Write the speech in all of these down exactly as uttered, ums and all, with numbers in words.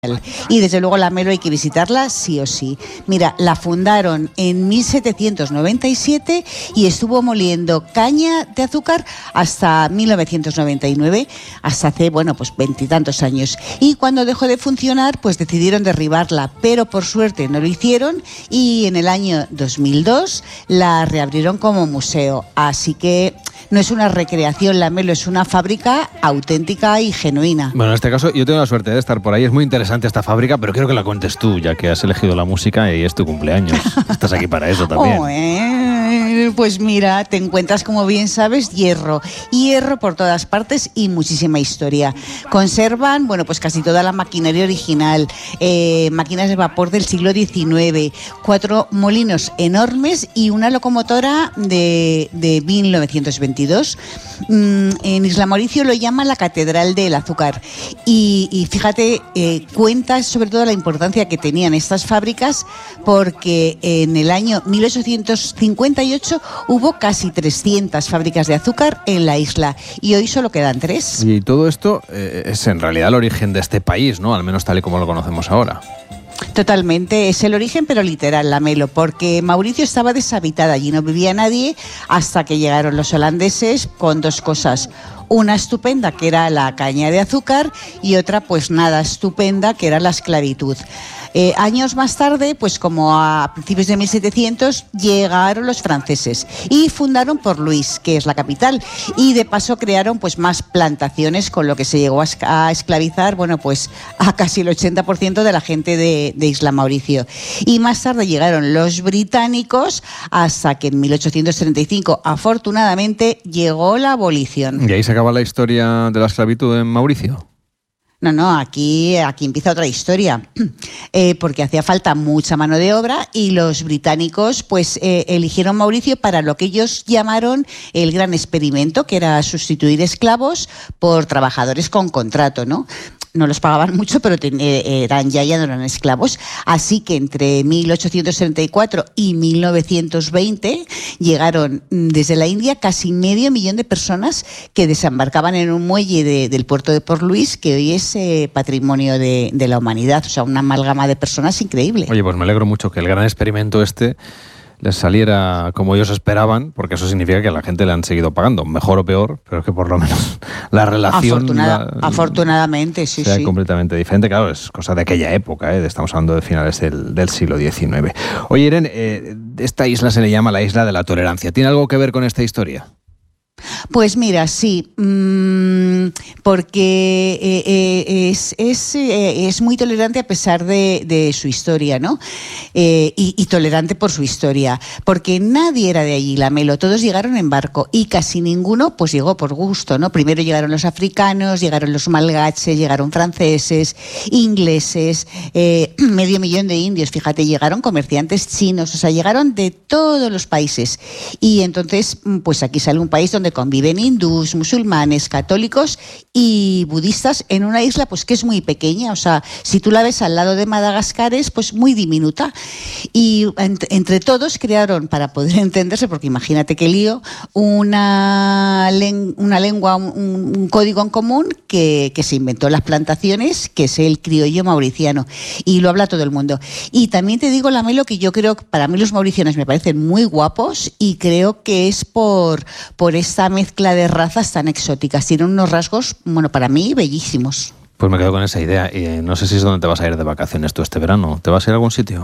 Y desde luego la Melo hay que visitarla sí o sí. Mira, la fundaron en mil setecientos noventa y siete y estuvo moliendo caña de azúcar hasta mil novecientos noventa y nueve, hasta hace, bueno, pues veintitantos años. Y cuando dejó de funcionar, pues decidieron derribarla, pero por suerte no lo hicieron y en el año dos mil dos la reabrieron como museo. Así que no es una recreación, la Melo es una fábrica auténtica y genuina. Bueno, en este caso yo tengo la suerte de estar por ahí, es muy interesante esta fábrica, pero quiero que la cuentes tú, ya que has elegido la música y es tu cumpleaños. Estás aquí para eso también. Oh, eh, pues mira, te encuentras, como bien sabes, hierro. Hierro por todas partes y muchísima historia. Conservan, bueno, pues casi toda la maquinaria original, eh, máquinas de vapor del siglo diecinueve, cuatro molinos enormes y una locomotora de, de mil novecientos veintidós. Mm, en Isla Mauricio lo llaman la Catedral del Azúcar. Y, y fíjate, eh, cuenta sobre todo la importancia que tenían estas fábricas, porque en el año mil ochocientos cincuenta y ocho hubo casi trescientas fábricas de azúcar en la isla y hoy solo quedan tres. Y todo esto eh, es en realidad el origen de este país, ¿no? Al menos tal y como lo conocemos ahora. Totalmente, es el origen, pero literal, la Melo, porque Mauricio estaba deshabitada, allí no vivía nadie hasta que llegaron los holandeses con dos cosas. Una estupenda, que era la caña de azúcar, y otra, pues nada estupenda, que era la esclavitud. Eh, años más tarde, pues como a principios de mil setecientos, llegaron los franceses y fundaron Port Louis, que es la capital, y de paso crearon pues más plantaciones, con lo que se llegó a, a esclavizar, bueno, pues a casi el ochenta por ciento de la gente de, de Isla Mauricio. Y más tarde llegaron los británicos, hasta que en mil ochocientos treinta y cinco, afortunadamente, llegó la abolición. ¿Y ahí se acaba la historia de la esclavitud en Mauricio? No, no, aquí, aquí empieza otra historia, eh, porque hacía falta mucha mano de obra y los británicos pues eh, eligieron Mauricio para lo que ellos llamaron el gran experimento, que era sustituir esclavos por trabajadores con contrato, ¿no? No los pagaban mucho, pero ten, eh, eran ya, ya no eran esclavos. Así que entre mil ochocientos treinta y cuatro y mil novecientos veinte llegaron desde la India casi medio millón de personas que desembarcaban en un muelle de, del puerto de Port Louis, que hoy es eh, patrimonio de, de la humanidad. O sea, una amalgama de personas increíble. Oye, pues me alegro mucho que el gran experimento este les saliera como ellos esperaban, porque eso significa que a la gente le han seguido pagando, mejor o peor, pero es que por lo menos la relación Afortunada, la, afortunadamente, sí, sea sí. completamente diferente. Claro, es cosa de aquella época, ¿eh? Estamos hablando de finales del, del siglo diecinueve. Oye, Irene, eh, esta isla se le llama la Isla de la Tolerancia. ¿Tiene algo que ver con esta historia? Pues mira, sí, mmm, porque eh, eh, es, es, eh, es muy tolerante a pesar de, de su historia, ¿no? Eh, y, y tolerante por su historia, porque nadie era de allí, la Melo, todos llegaron en barco y casi ninguno pues llegó por gusto, ¿no? Primero llegaron los africanos, llegaron los malgaches, llegaron franceses, ingleses, eh, medio millón de indios, fíjate, llegaron comerciantes chinos, o sea, llegaron de todos los países. Y entonces, pues aquí sale un país donde conviven hindús, musulmanes, católicos y budistas en una isla pues que es muy pequeña, o sea, si tú la ves al lado de Madagascar es pues muy diminuta, y ent- entre todos crearon, para poder entenderse, porque imagínate qué lío, una, len- una lengua, un, un código en común que, que se inventó en las plantaciones, que es el criollo mauriciano, y lo habla todo el mundo. Y también te digo, la Melo, que yo creo que para mí los mauricianos me parecen muy guapos y creo que es por, por esta mezcla de razas tan exóticas. Tienen unos rasgos, bueno, para mí, bellísimos. Pues me quedo con esa idea. Y no sé si es donde te vas a ir de vacaciones tú este verano. ¿Te vas a ir a algún sitio?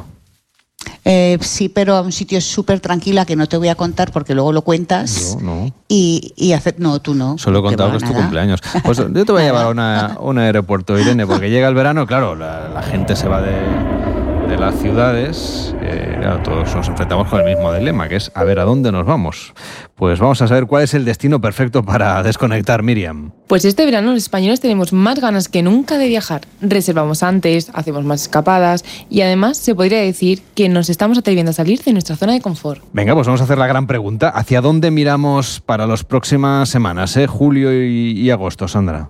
Eh, sí, pero a un sitio súper tranquila que no te voy a contar porque luego lo cuentas. Yo no. Y, y hacer... No, tú no. Solo he contado que es tu cumpleaños. Pues yo te voy a llevar a, una, a un aeropuerto, Irene, porque llega el verano, claro, la, la gente se va de, de las ciudades. Eh, claro, todos nos enfrentamos con el mismo dilema, que es a ver a dónde nos vamos. Pues vamos a saber cuál es el destino perfecto para desconectar, Miriam. Pues este verano los españoles tenemos más ganas que nunca de viajar. Reservamos antes, hacemos más escapadas y además se podría decir que nos estamos atreviendo a salir de nuestra zona de confort. Venga, pues vamos a hacer la gran pregunta. ¿Hacia dónde miramos para las próximas semanas, eh? Julio y, y agosto, Sandra?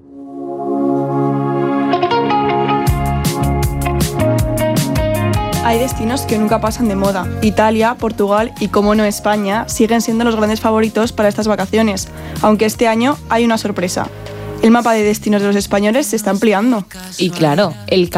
Hay destinos que nunca pasan de moda. Italia, Portugal y, como no, España siguen siendo los grandes favoritos para estas vacaciones, aunque este año hay una sorpresa. El mapa de destinos de los españoles se está ampliando. Y claro, el